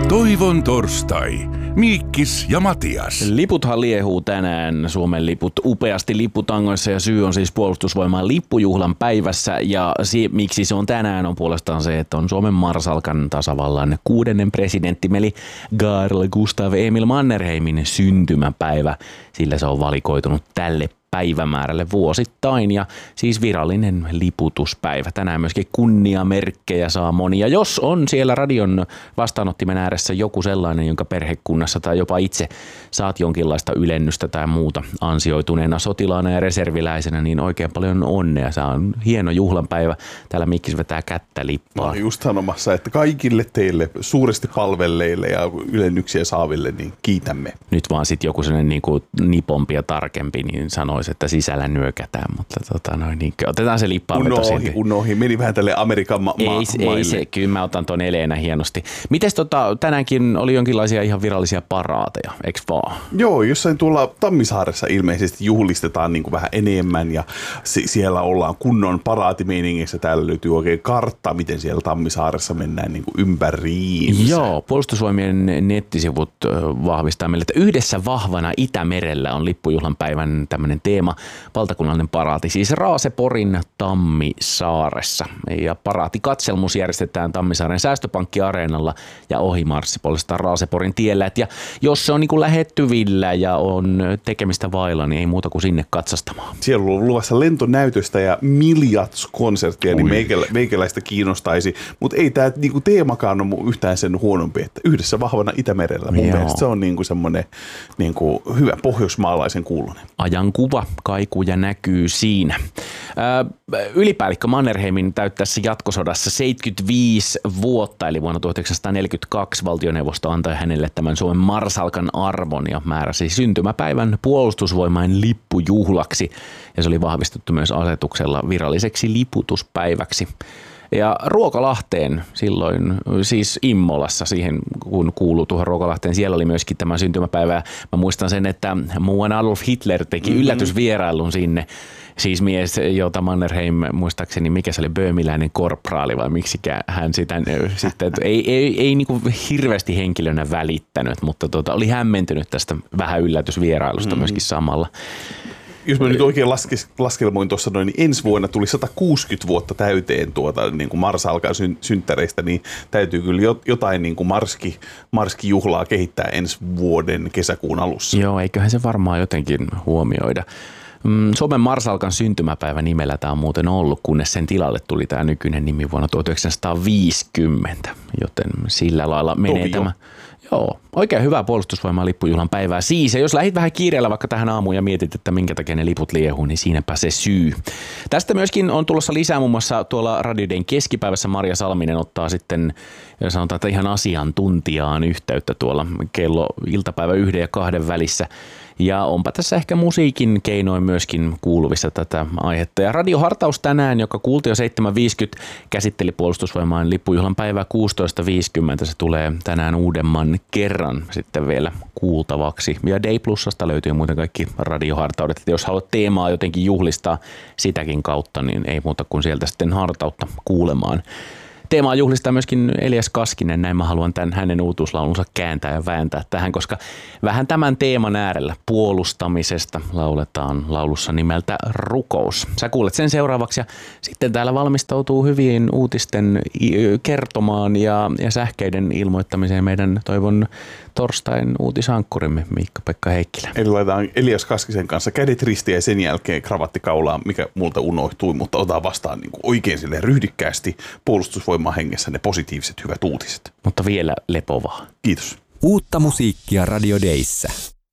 Toivon torstai. Miikkis ja Matias. Liputhan liehuu tänään, Suomen liput upeasti lipputangoissa, ja syy on siis Puolustusvoimain lippujuhlan päivässä. Ja miksi se on tänään on puolestaan se, että on Suomen Marsalkan tasavallan 6. presidentti eli Carl Gustaf Emil Mannerheimin syntymäpäivä. Sillä se on valikoitunut tälle päivämäärälle vuosittain, ja siis virallinen liputuspäivä. Tänään myöskin kunniamerkkejä saa monia. Jos on siellä radion vastaanottimen ääressä joku sellainen, jonka perhekunnassa tai jopa itse saat jonkinlaista ylennystä tai muuta ansioituneena sotilaana ja reserviläisenä, niin oikein paljon onnea. Se on hieno juhlanpäivä. Täällä Mikkis vetää kättä lippaa. Mä olin just sanomassa, että kaikille teille suuresti palvelleille ja ylennyksiä saaville, niin kiitämme. Nyt vaan sitten joku sellainen niin kuin nipompi ja tarkempi, niin sanoisi, että sisällä nyökätään, mutta niin, otetaan se lippaa. Unohi. Meni vähän tälle Amerikan maille. Ei se, kyllä mä otan ton eleenä hienosti. Mites tänäänkin oli jonkinlaisia ihan virallisia paraateja, eikö vaan? Joo, jossain tuolla Tammisaaressa ilmeisesti juhlistetaan niin kuin vähän enemmän, ja siellä ollaan kunnon paraatimeiningissä. Täällä löytyy oikein kartta, miten siellä Tammisaaressa mennään niin kuin ympäriinsä. Joo, Puolustusvoimien nettisivut vahvistaa meille, että yhdessä vahvana Itämerellä on lippujuhlan päivän tämmöinen teema, valtakunnallinen paraati, siis Raaseporin Tammisaaressa. Ja paraatikatselmus järjestetään Tammisaaren säästöpankkiareenalla ja ohimarssi puolestaan Raaseporin tiellä. Ja jos se on niin kuin lähettyvillä ja on tekemistä vailla, niin ei muuta kuin sinne katsastamaan. Siellä on luvassa lentonäytöstä ja Miljats-konserttia, niin meikäläistä kiinnostaisi. Mutta ei tämä niinku teemakaan ole yhtään sen huonompi, että yhdessä vahvana Itämerellä. Mun mielestä se on niinku semmoinen niinku hyvä pohjoismaalaisen kuulonen. Ajankuva, kaikuja näkyy siinä. Ylipäällikkö Mannerheimin täyttäessä jatkosodassa 75 vuotta, eli vuonna 1942 valtioneuvosto antoi hänelle tämän Suomen Marsalkan arvon ja määräsi syntymäpäivän Puolustusvoimain lippujuhlaksi, ja se oli vahvistettu myös asetuksella viralliseksi liputuspäiväksi. Ja Ruokolahteen silloin, siis Immolassa, siihen kun kuuluu tuohon Ruokolahteen, siellä oli myöskin tämä syntymäpäivä. Mä muistan sen, että muuan Adolf Hitler teki yllätysvierailun sinne. Siis mies, jota Mannerheim, muistaakseni, mikä se oli, böömiläinen korpraali vai miksikään hän sitä sitten, ei niin kuin hirveästi henkilönä välittänyt, mutta oli hämmentynyt tästä vähän yllätysvierailusta myöskin samalla. Jos mä nyt oikein laskelmoin tuossa noin, niin ensi vuonna tuli 160 vuotta täyteen niin kuin Marsalkan synttäreistä, niin täytyy kyllä jotain niin kuin marskijuhlaa kehittää ensi vuoden kesäkuun alussa. Joo, eiköhän se varmaan jotenkin huomioida. Suomen Marsalkan syntymäpäivä nimellä tämä on muuten ollut, kunnes sen tilalle tuli tämä nykyinen nimi vuonna 1950, joten sillä lailla menee tämä. Joo, oikein hyvää Puolustusvoiman lippujuhlan päivää siis. Ja jos lähdit vähän kiireellä vaikka tähän aamuun ja mietit, että minkä takia ne liput liehuu, niin siinäpä se syy. Tästä myöskin on tulossa lisää muun muassa tuolla Radioiden keskipäivässä. Marja Salminen ottaa sitten, sanotaan, että ihan asiantuntijaan yhteyttä tuolla iltapäivä 1 ja 2 välissä. Ja onpa tässä ehkä musiikin keinoin myöskin kuuluvissa tätä aihetta. Ja radiohartaus tänään, joka kuultiin jo 7.50, käsitteli Puolustusvoimain lippujuhlan päivää 16.50. Se tulee tänään uudemman kerran sitten vielä kuultavaksi. Ja Day Plusasta löytyy muuten kaikki radiohartaudet. Että jos haluat teemaa jotenkin juhlistaa sitäkin kautta, niin ei muuta kuin sieltä sitten hartautta kuulemaan. Teemaa juhlistaa myöskin Elias Kaskinen, näin mä haluan tämän hänen uutuuslaulunsa kääntää ja vääntää tähän, koska vähän tämän teeman äärellä puolustamisesta lauletaan laulussa nimeltä Rukous. Sä kuulet sen seuraavaksi ja sitten täällä valmistautuu hyvin uutisten kertomaan ja sähkeiden ilmoittamiseen meidän toivon torstain uutisankkurimme Miikka-Pekka Heikkilä. Eli laitetaan Elias Kaskisen kanssa kädet ristiä ja sen jälkeen kravatti kaulaan, mikä multa unohtui, mutta otetaan vastaan niin kuin oikein silleen ryhdikkäästi Puolustusvoiman hengessä ne positiiviset hyvät uutiset. Mutta vielä lepovaa. Kiitos. Uutta musiikkia Radio Dayssä.